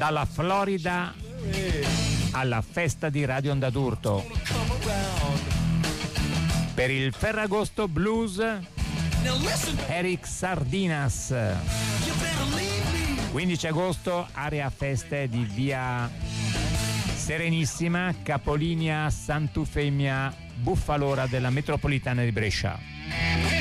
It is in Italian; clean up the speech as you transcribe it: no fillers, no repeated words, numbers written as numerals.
dalla Florida alla festa di Radio Onda d'Urto. Per il Ferragosto Blues, Eric Sardinas. 15 agosto, area feste di via Serenissima, capolinea Sant'Eufemia Buffalora della metropolitana di Brescia.